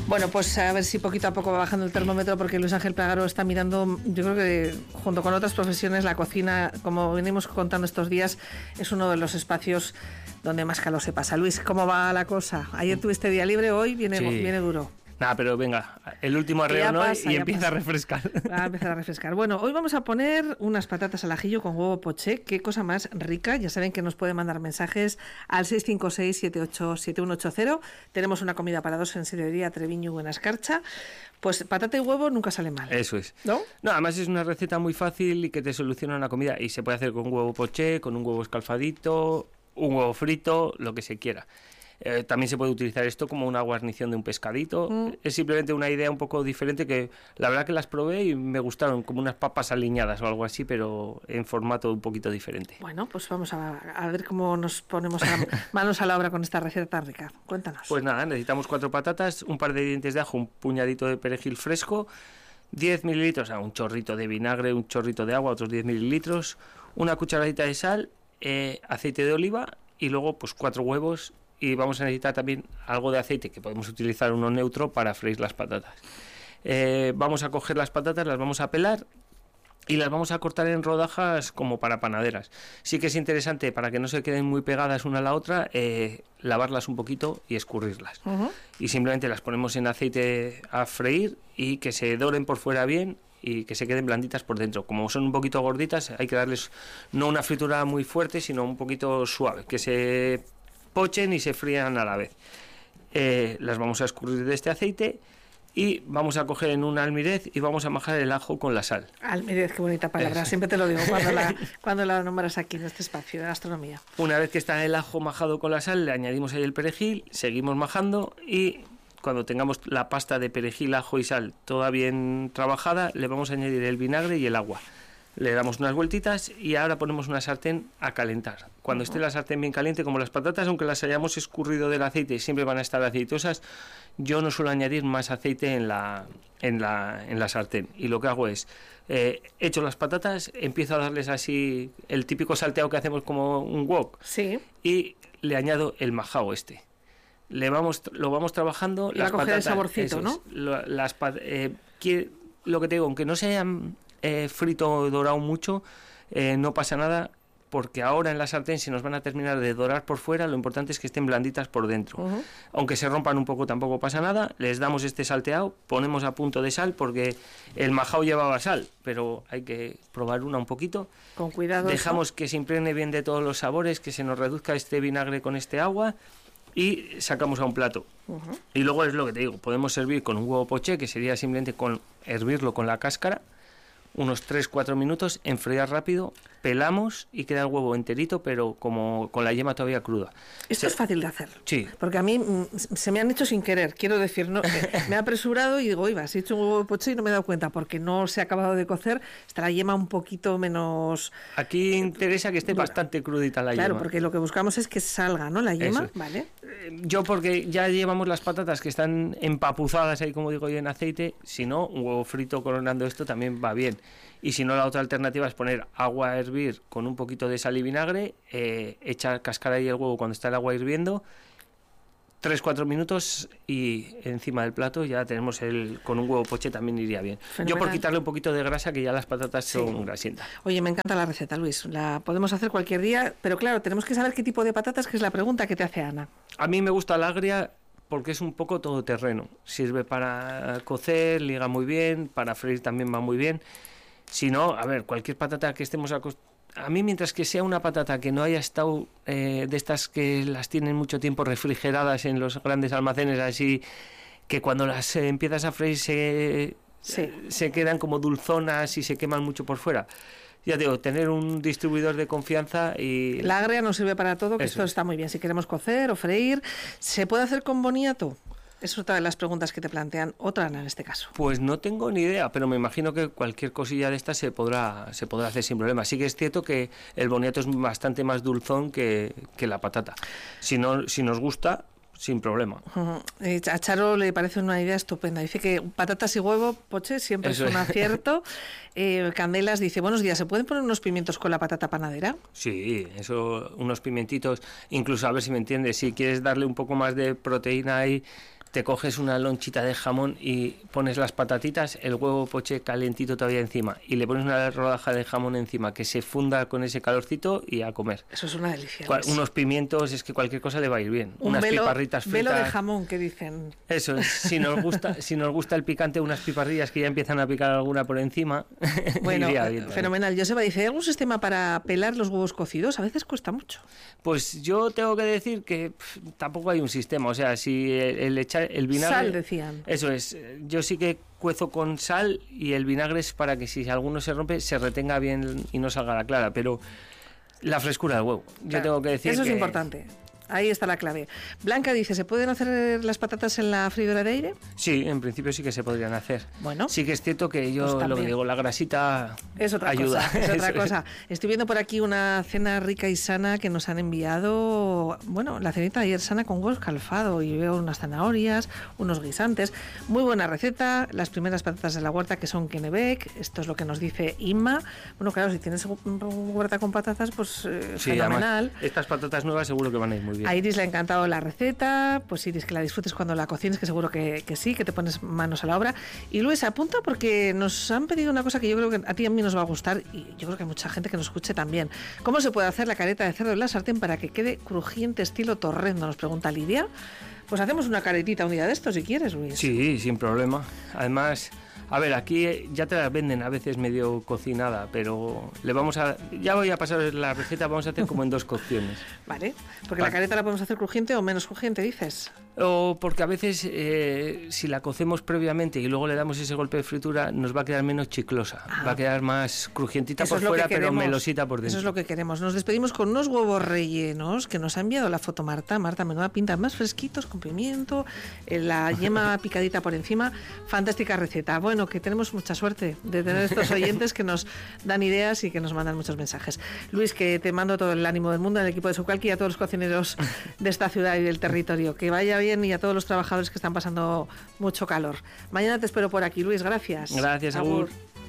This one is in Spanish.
Bueno, pues a ver si poquito a poco va bajando el termómetro, porque Luis Ángel Plagaro está mirando, yo creo que junto con otras profesiones, la cocina, como venimos contando estos días, es uno de los espacios donde más calor se pasa. Luis, ¿cómo va la cosa? Ayer tuviste día libre, hoy viene duro. Nada, pero venga, el último arreo no y empieza a refrescar. Va a empezar a refrescar. Bueno, hoy vamos a poner unas patatas al ajillo con huevo poché. Qué cosa más rica. Ya saben que nos pueden mandar mensajes al 656-787180. Tenemos una comida para dos en Sidrería Treviño Buena Escarcha. Pues patata y huevo nunca sale mal. Eso es. ¿No? No, además es una receta muy fácil y que te soluciona una comida. Y se puede hacer con huevo poché, con un huevo escalfadito, un huevo frito, lo que se quiera. También se puede utilizar esto como una guarnición de un pescadito. Es simplemente una idea un poco diferente que la verdad que las probé y me gustaron, como unas papas aliñadas o algo así, pero en formato un poquito diferente. Bueno, pues vamos a ver cómo nos ponemos manos a la obra con esta receta tan rica. Cuéntanos. Pues nada, necesitamos 4 patatas, un par de dientes de ajo, un puñadito de perejil fresco, 10 mililitros, un chorrito de vinagre, un chorrito de agua, otros 10 mililitros, una cucharadita de sal, aceite de oliva y luego pues 4 huevos. Y vamos a necesitar también algo de aceite, que podemos utilizar uno neutro para freír las patatas. Vamos a coger las patatas, las vamos a pelar y las vamos a cortar en rodajas como para panaderas. Sí que es interesante, para que no se queden muy pegadas una a la otra, lavarlas un poquito y escurrirlas. Y simplemente las ponemos en aceite a freír y que se doren por fuera bien y que se queden blanditas por dentro. Como son un poquito gorditas, hay que darles no una fritura muy fuerte, sino un poquito suave, que se pochen y se frían a la vez. Las vamos a escurrir de este aceite y vamos a coger en un almirez y vamos a majar el ajo con la sal. Almirez, qué bonita palabra. Eso. Siempre te lo digo cuando la nombras aquí en este espacio de gastronomía. Una vez que está el ajo majado con la sal, le añadimos ahí el perejil, seguimos majando y cuando tengamos la pasta de perejil, ajo y sal toda bien trabajada, le vamos a añadir el vinagre y el agua. Le damos unas vueltitas y ahora ponemos una sartén a calentar. Cuando esté la sartén bien caliente, como las patatas, aunque las hayamos escurrido del aceite, siempre van a estar aceitosas, yo no suelo añadir más aceite en la sartén. Y lo que hago es, echo las patatas, empiezo a darles así el típico salteado que hacemos como un wok. Sí. Y le añado el majao este. Lo vamos trabajando. Y va a coger el saborcito, ¿no? Lo que te digo, aunque no se hayan frito o dorado mucho, no pasa nada, porque ahora en la sartén se nos van a terminar de dorar por fuera, lo importante es que estén blanditas por dentro. Aunque se rompan un poco tampoco pasa nada, les damos este salteado, ponemos a punto de sal, porque el majao llevaba sal, pero hay que probar un poquito. Con cuidado. Dejamos que se impregne bien de todos los sabores, que se nos reduzca este vinagre con este agua y sacamos a un plato. Y luego es lo que te digo, podemos servir con un huevo poché, que sería simplemente con hervirlo con la cáscara, unos 3-4 minutos, enfriar rápido, pelamos y queda el huevo enterito, pero como con la yema todavía cruda. Esto es fácil de hacer. Sí. Porque a mí se me han hecho sin querer, quiero decir, no, me he apresurado y digo, si he hecho un huevo poché y no me he dado cuenta, porque no se ha acabado de cocer, está la yema un poquito menos... Aquí interesa que esté bastante crudita la yema. Claro, porque lo que buscamos es que salga, ¿no? La yema, eso. ¿Vale? Yo porque ya llevamos las patatas que están empapuzadas ahí, como digo yo, en aceite, si no, un huevo frito coronando esto también va bien. Y si no, la otra alternativa es poner agua a hervir con un poquito de sal y vinagre, echar cáscara y el huevo cuando está el agua hirviendo, 3-4 minutos y encima del plato ya tenemos con un huevo poché también iría bien. Fenomenal. Yo por quitarle un poquito de grasa, que ya las patatas son grasientas. Oye, me encanta la receta, Luis. La podemos hacer cualquier día, pero claro, tenemos que saber qué tipo de patatas, que es la pregunta que te hace Ana. A mí me gusta la agria porque es un poco todoterreno. Sirve para cocer, liga muy bien, para freír también va muy bien. Si no, a ver, cualquier patata que estemos a mí, mientras que sea una patata que no haya estado de estas que las tienen mucho tiempo refrigeradas en los grandes almacenes, así que cuando las empiezas a freír se quedan como dulzonas y se queman mucho por fuera. Ya digo, tener un distribuidor de confianza y... La agria nos sirve para todo, que esto está muy bien. Si queremos cocer o freír, ¿se puede hacer con boniato? Es otra de las preguntas que te plantean, otra Ana en este caso. Pues no tengo ni idea, pero me imagino que cualquier cosilla de estas se podrá hacer sin problema. Sí que es cierto que el boniato es bastante más dulzón que la patata. Si nos gusta, sin problema. A Charo le parece una idea estupenda. Dice que patatas y huevo poché siempre es un acierto. Candelas dice, buenos días, ¿se pueden poner unos pimientos con la patata panadera? Sí, eso, unos pimientitos, incluso a ver si me entiendes, si quieres darle un poco más de proteína ahí, te coges una lonchita de jamón y pones las patatitas, el huevo poché calentito todavía encima y le pones una rodaja de jamón encima que se funda con ese calorcito y a comer. Eso es una delicia. Unos pimientos, es que cualquier cosa le va a ir bien. Un unas velo, piparritas fritas. Velo de jamón que dicen. Eso es, si nos gusta el picante, unas piparrillas que ya empiezan a picar alguna por encima. Bueno, fenomenal. Joseba dice, ¿hay algún sistema para pelar los huevos cocidos? A veces cuesta mucho. Pues yo tengo que decir que tampoco hay un sistema, o sea, si el echar el vinagre... Sal, decían. Eso es, yo sí que cuezo con sal y el vinagre es para que si alguno se rompe se retenga bien y no salga la clara, pero la frescura del huevo, claro, yo tengo que decir eso que... es importante. Ahí está la clave. Blanca dice, ¿se pueden hacer las patatas en la freidora de aire? Sí, en principio sí que se podrían hacer. Bueno. Sí que es cierto que yo lo que digo, la grasita es otra ayuda. Cosa, es otra cosa. Estoy viendo por aquí una cena rica y sana que nos han enviado, bueno, la cenita de ayer sana con huevo escalfado y veo unas zanahorias, unos guisantes. Muy buena receta, las primeras patatas de la huerta que son Kennebec, esto es lo que nos dice Inma. Bueno, claro, si tienes huerta con patatas, pues sí, fenomenal. Además, estas patatas nuevas seguro que van a ir muy bien. A Iris le ha encantado la receta, pues Iris, que la disfrutes cuando la cocines, que seguro que sí, que te pones manos a la obra. Y Luis, apunta porque nos han pedido una cosa que yo creo que a ti y a mí nos va a gustar y yo creo que hay mucha gente que nos escuche también. ¿Cómo se puede hacer la careta de cerdo en la sartén para que quede crujiente estilo torrendo? Nos pregunta Lidia. Pues hacemos una caretita un día de estos si quieres, Luis. Sí, sin problema. Además... A ver, aquí ya te las venden a veces medio cocinada, pero ya voy a pasar la receta, vamos a hacer como en 2 cocciones. Vale, porque la careta la podemos hacer crujiente o menos crujiente, dices. O porque a veces si la cocemos previamente y luego le damos ese golpe de fritura, nos va a quedar menos chiclosa, va a quedar más crujientita por fuera, pero melosita por dentro. Eso es lo que queremos. Nos despedimos con unos huevos rellenos que nos ha enviado la foto Marta. Marta, menuda pinta, más fresquitos, con pimiento, la yema picadita por encima. Fantástica receta. Bueno, que tenemos mucha suerte de tener estos oyentes que nos dan ideas y que nos mandan muchos mensajes. Luis, que te mando todo el ánimo del mundo, al equipo de Sucalqui y a todos los cocineros de esta ciudad y del territorio. Que vaya bien y a todos los trabajadores que están pasando mucho calor. Mañana te espero por aquí, Luis. Gracias. Gracias, Agur.